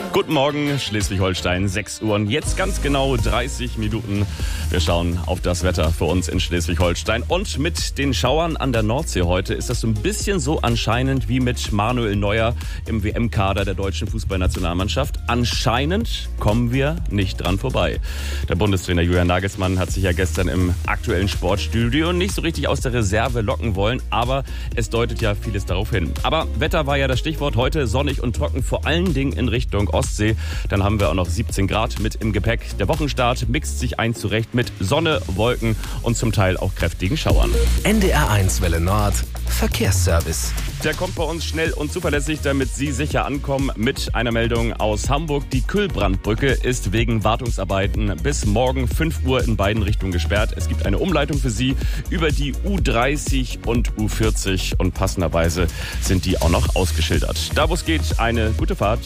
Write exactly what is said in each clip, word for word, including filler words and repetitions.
Guten Morgen, Schleswig-Holstein, sechs Uhr und jetzt ganz genau dreißig Minuten. Wir schauen auf das Wetter für uns in Schleswig-Holstein. Und mit den Schauern an der Nordsee heute ist das so ein bisschen so anscheinend wie mit Manuel Neuer im W M-Kader der deutschen Fußballnationalmannschaft. Anscheinend kommen wir nicht dran vorbei. Der Bundestrainer Julian Nagelsmann hat sich ja gestern im aktuellen Sportstudio nicht so richtig aus der Reserve locken wollen, aber es deutet ja vieles darauf hin. Aber Wetter war ja das Stichwort heute, sonnig und trocken, vor allen Dingen in Richtung Ostsee. Dann haben wir auch noch siebzehn Grad mit im Gepäck. Der Wochenstart mixt sich ein zurecht mit Sonne, Wolken und zum Teil auch kräftigen Schauern. N D R eins Welle Nord, Verkehrsservice. Der kommt bei uns schnell und zuverlässig, damit Sie sicher ankommen, mit einer Meldung aus Hamburg. Die Kühlbrandbrücke ist wegen Wartungsarbeiten bis morgen fünf Uhr in beiden Richtungen gesperrt. Es gibt eine Umleitung für Sie über die U dreißig und U vierzig und passenderweise sind die auch noch ausgeschildert. Da wo es geht, eine gute Fahrt.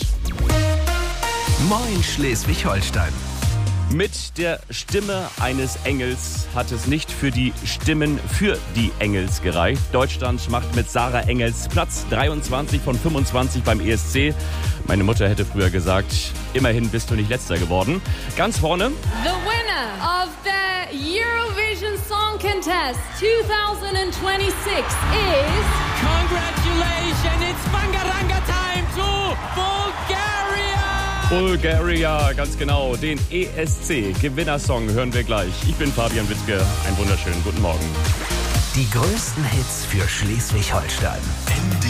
Moin Schleswig-Holstein. Mit der Stimme eines Engels hat es nicht für die Stimmen für die Engels gereicht. Deutschland macht mit Sarah Engels Platz dreiundzwanzig von fünfundzwanzig beim E S C. Meine Mutter hätte früher gesagt, immerhin bist du nicht Letzter geworden. Ganz vorne. The winner of the Eurovision Song Contest twenty twenty-six is... Congratulations, it's Bangaranga time to Bulgaria! Bulgaria, ganz genau. Den E S C-Gewinnersong hören wir gleich. Ich bin Fabian Wittke. Einen wunderschönen guten Morgen. Die größten Hits für Schleswig-Holstein.